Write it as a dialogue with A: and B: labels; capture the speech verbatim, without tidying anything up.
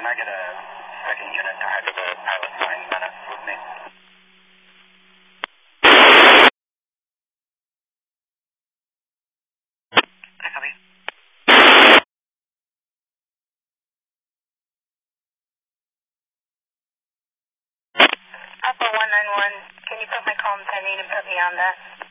A: I get a second unit to head to the pilot flying Venice with me? I copy. Alpha one nine one, can you put my comms I need and put me on that?